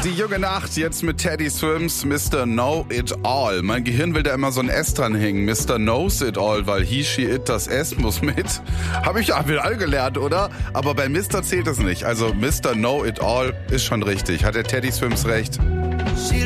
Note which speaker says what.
Speaker 1: Die junge Nacht jetzt mit Teddy Swims, Mr. Know It All. Mein Gehirn will da immer so ein S dranhängen. Mr. Knows It All, weil he, she, it, das S muss mit. Haben wir alle gelernt, oder? Aber bei Mr. zählt es nicht. Also Mr. Know It All ist schon richtig. Hat der Teddy Swims recht?